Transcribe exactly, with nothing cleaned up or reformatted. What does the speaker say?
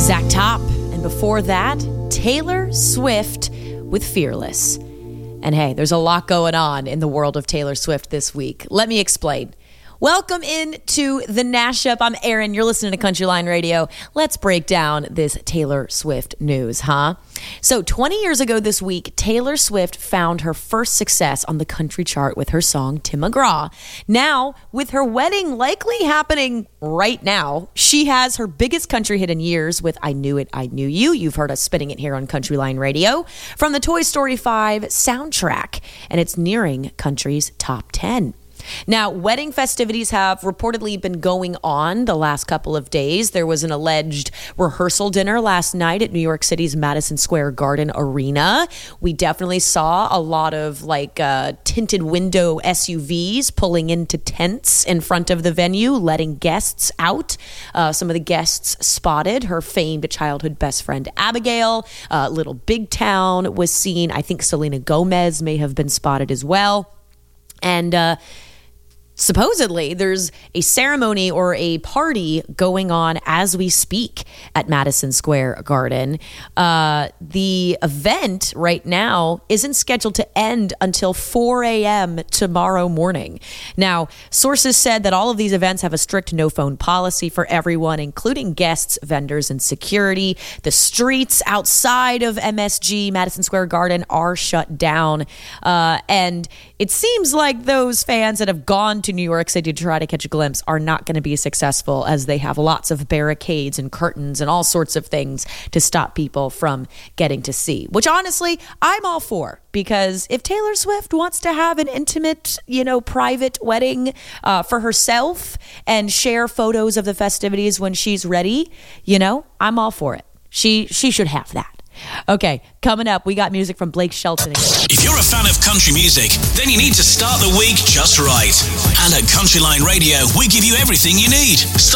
Zach Top, and before that, Taylor Swift with Fearless. And hey, there's a lot going on in the world of Taylor Swift this week. Let me explain. Welcome into the Nash-Up. I'm Erin. You're listening to Country Line Radio. Let's break down this Taylor Swift news, huh? So twenty years ago this week, Taylor Swift found her first success on the country chart with her song Tim McGraw. Now, with her wedding likely happening right now, she has her biggest country hit in years with I Knew It, I Knew You. You've heard us spinning it here on Country Line Radio from the Toy Story five soundtrack, and it's nearing country's top ten. Now, wedding festivities have reportedly been going on the last couple of days. There was an alleged rehearsal dinner last night at New York City's Madison Square Garden Arena. We definitely saw a lot of like uh, tinted window S U Vs pulling into tents in front of the venue, letting guests out. Uh, some of the guests spotted her famed childhood best friend, Abigail. Uh, Little Big Town was seen. I think Selena Gomez may have been spotted as well. And, uh, supposedly, there's a ceremony or a party going on as we speak at Madison Square Garden. Uh, the event right now isn't scheduled to end until four a.m. tomorrow morning. Now, sources said that all of these events have a strict no-phone policy for everyone, including guests, vendors, and security. The streets outside of M S G, Madison Square Garden, are shut down. Uh, and it seems like those fans that have gone to New York City to try to catch a glimpse are not going to be successful, as they have lots of barricades and curtains and all sorts of things to stop people from getting to see, which honestly I'm all for, because if Taylor Swift wants to have an intimate, you know, private wedding uh, for herself and share photos of the festivities when she's ready, you know, I'm all for it. She she should have that. Okay, coming up, we got music from Blake Shelton again. If you're a fan of country music, then you need to start the week just right. And at Country Line Radio, we give you everything you need.